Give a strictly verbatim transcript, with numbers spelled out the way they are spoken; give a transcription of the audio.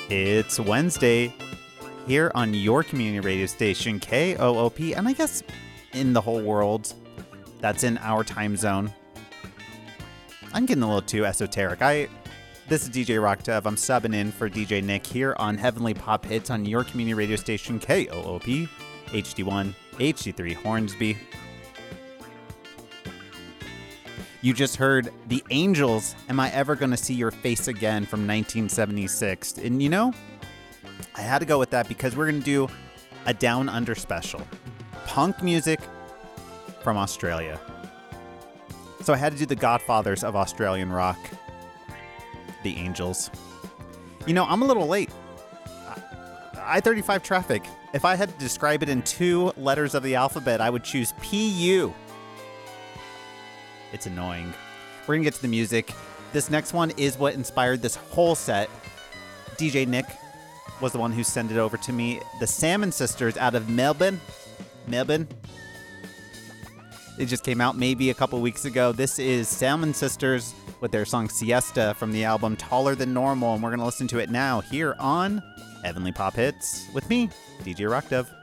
It's Wednesday here on your community radio station, K O O P, and I guess in the whole world that's in our time zone. I'm getting a little too esoteric. I This is D J Rocktev. I'm subbing in for D J Nick here on Heavenly Pop Hits on your community radio station, K O O P, H D one, H D three Hornsby. You just heard The Angels, Am I Ever Gonna See Your Face Again from nineteen seventy-six. And you know, I had to go with that because we're going to do a Down Under special. Punk music from Australia. So I had to do the godfathers of Australian rock, The Angels. You know, I'm a little late. I thirty-five traffic. If I had to describe it in two letters of the alphabet, I would choose P U. It's annoying. We're going to get to the music. This next one is what inspired this whole set. D J Nick was the one who sent it over to me. The Salmon Sisters out of Melbourne. Melbourne. It just came out maybe a couple weeks ago. This is Salmon Sisters with their song Siesta from the album Taller Than Normal. And we're going to listen to it now here on Heavenly Pop Hits with me, D J Rockdev.